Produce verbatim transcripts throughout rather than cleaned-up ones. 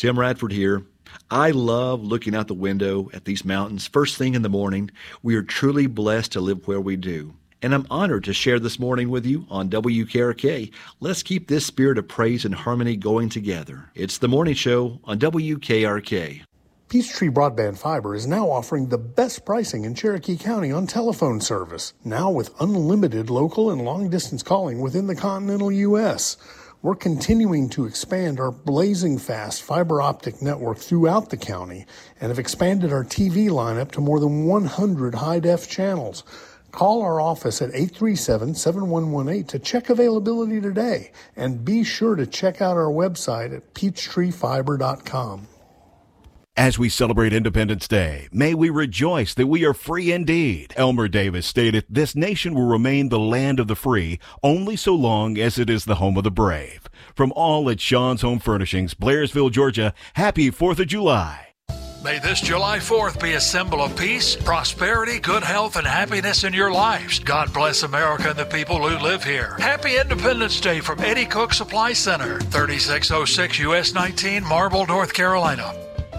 Tim Radford here. I love looking out the window at these mountains first thing in the morning. We are truly blessed to live where we do. And I'm honored to share this morning with you on W K R K. Let's keep this spirit of praise and harmony going together. It's the morning show on W K R K. Peachtree Broadband Fiber is now offering the best pricing in Cherokee County on telephone service, now with unlimited local and long-distance calling within the continental U S We're continuing to expand our blazing fast fiber optic network throughout the county and have expanded our T V lineup to more than one hundred high-def channels. Call our office at eight three seven, seven one one eight to check availability today, and be sure to check out our website at peachtree fiber dot com. As we celebrate Independence Day, may we rejoice that we are free indeed. Elmer Davis stated, "This nation will remain the land of the free only so long as it is the home of the brave." From all at Sean's Home Furnishings, Blairsville, Georgia, happy fourth of July. May this July fourth be a symbol of peace, prosperity, good health, and happiness in your lives. God bless America and the people who live here. Happy Independence Day from Eddie Cook Supply Center, thirty-six oh six U S nineteen, Marble, North Carolina.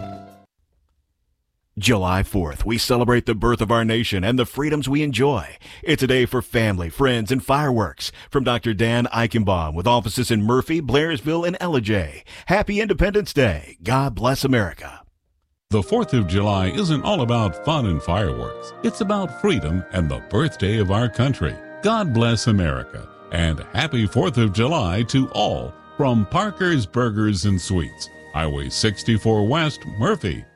July fourth, we celebrate the birth of our nation and the freedoms we enjoy. It's a day for family, friends, and fireworks. From Doctor Dan Eichenbaum with offices in Murphy, Blairsville, and Ellijay. Happy Independence Day. God bless America. The fourth of July isn't all about fun and fireworks. It's about freedom and the birthday of our country. God bless America, and happy fourth of July to all from Parker's Burgers and Sweets, Highway sixty-four West, Murphy.